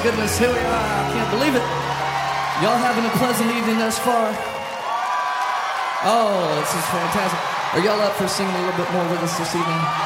goodness, here we are. I can't believe it. Y'all having a pleasant evening thus far? Oh, this is fantastic. Are y'all up for singing a little bit more with us this evening?